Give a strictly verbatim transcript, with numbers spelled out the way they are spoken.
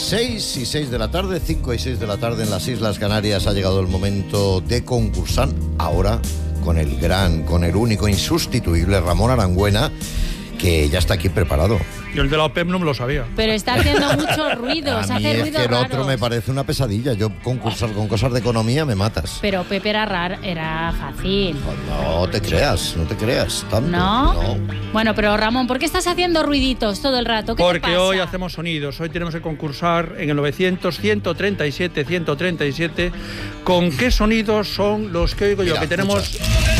seis y seis de la tarde, cinco y seis de la tarde en las Islas Canarias. Ha llegado el momento de concursar ahora con el gran, con el único, insustituible Ramón Arangüena, que ya está aquí preparado. Yo el de la O P E M no me lo sabía. Pero está haciendo mucho ruido, A se mí hace es ruido que el raros. otro me parece una pesadilla. Yo concursar con cosas de economía me matas. Pero Pepe era rar, era fácil. Oh, no te creas, no te creas tanto. ¿No? No. Bueno, pero Ramón, ¿por qué estás haciendo ruiditos todo el rato? ¿Qué Porque te pasa? hoy hacemos sonidos. Hoy tenemos que concursar en el novecientos, ciento treinta y siete, ciento treinta y siete. ¿Con qué sonidos son los que oigo yo? Mira, Que tenemos... escucha.